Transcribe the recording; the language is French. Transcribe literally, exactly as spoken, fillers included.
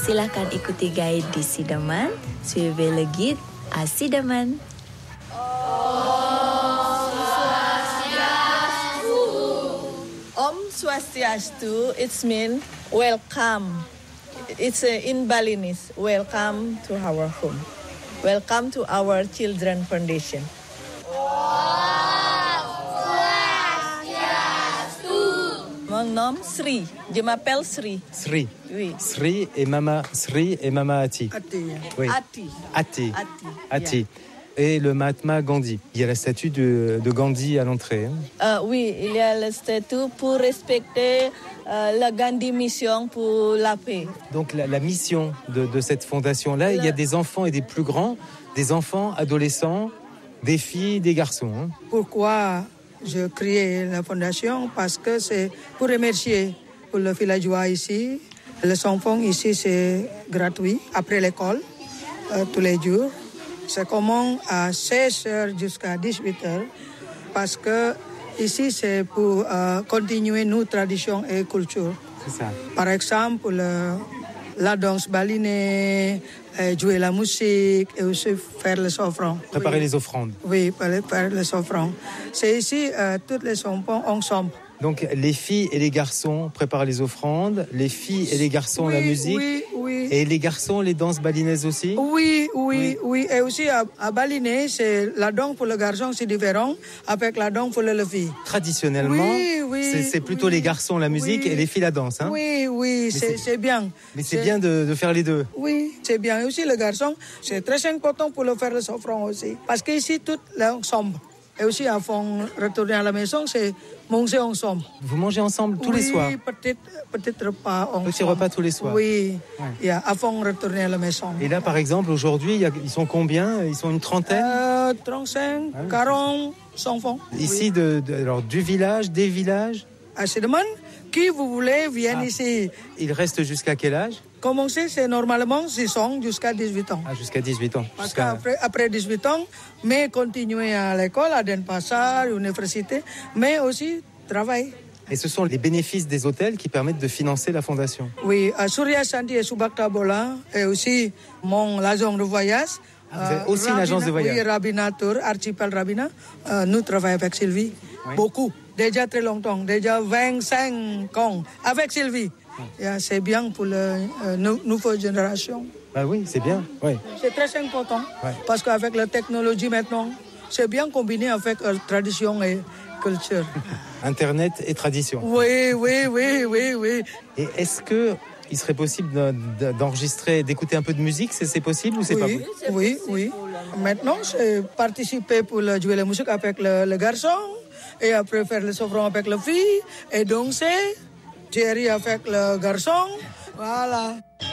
Silakan ikuti guide di Sidaman. Suivez le guide à Sidaman. Om Swastiastu, it means welcome. It's uh, in Balinese, welcome to our home. Welcome to our Children Foundation. Mon nom Sri, je m'appelle Sri. Sri. Oui. Sri et Mama Sri et Mama Ati. Ati. Oui. Ati. Ati. Ati. Ati. Yeah. Et le Mahatma Gandhi. Il y a la statue de, de Gandhi à l'entrée. Uh, oui, il y a le statut pour respecter uh, la Gandhi mission pour la paix. Donc la, la mission de, de cette fondation-là, il y a des enfants et des plus grands, des enfants, adolescents, des filles, des garçons. Hein. Pourquoi je crée la fondation? Parce que c'est pour remercier pour le villageois ici. Les enfants ici, c'est gratuit après l'école, euh, tous les jours. Ça commence à seize heures jusqu'à dix-huit heures parce que ici, c'est pour euh, continuer nos traditions et cultures. C'est ça. Par exemple, le, la danse balinée, euh, jouer la musique et aussi faire les offrandes. Préparer oui. les offrandes. Oui, faire les offrandes. C'est ici, euh, tous les enfants ensemble. Donc les filles et les garçons préparent les offrandes, les filles et les garçons oui, la musique, oui, oui. Et les garçons les danses balinaises aussi. Oui, oui, oui, oui. Et aussi à, à Balinais, c'est la danse pour le garçon, c'est différent avec la danse pour les filles. Traditionnellement, oui, oui, c'est, c'est plutôt oui, les garçons la musique oui, et les filles la danse. Hein. Oui, oui, c'est, c'est, c'est bien. Mais c'est, c'est bien de, de faire les deux. Oui, c'est bien. Et aussi le garçon, c'est très important pour le faire les offrandes aussi. Parce qu'ici, tout l'ensemble. Et aussi, avant de retourner à la maison, c'est manger ensemble. Vous mangez ensemble tous oui, les soirs? Oui, petit, petit repas ensemble. Petit repas tous les soirs? Oui, ouais. yeah, avant de retourner à la maison. Et là, par exemple, aujourd'hui, y a, ils sont combien? Ils sont une trentaine? euh, trente-cinq, ah, oui. quarante enfants. Ici, oui. de, de, alors, du village, des villages? À Sidaman, qui vous voulez, viennent ah. ici. Ils restent jusqu'à quel âge? Commencer, c'est normalement six ans jusqu'à dix-huit ans. Ah, jusqu'à dix-huit ans. Parce jusqu'à... qu'après après dix-huit ans, mais continuer à l'école, à Denpasar, à l'université, mais aussi travailler. Et ce sont les bénéfices des hôtels qui permettent de financer la fondation. Oui, à Surya Santi et Subakta Bola, et aussi mon agence de voyage. Ah, vous avez aussi euh, une agence de voyage? Oui, Rabina Tour, Archipel Rabina. Euh, nous travaillons avec Sylvie, oui. beaucoup, déjà très longtemps, déjà vingt-cinq ans avec Sylvie. Yeah, c'est bien pour la euh, nouvelle génération. Ah oui, c'est bien. Oui. C'est très important ouais. parce qu'avec la technologie maintenant, c'est bien combiné avec euh, tradition et culture. Internet et tradition. Oui, oui, oui, oui, oui. Et est-ce que il serait possible d'enregistrer, d'écouter un peu de musique? C'est, c'est possible ou c'est oui, pas possible? Oui, oui. Maintenant, c'est participer pour jouer la musique avec le, le garçon et après faire les offrandes avec la fille et danser. Thierry avec le garçon, voilà.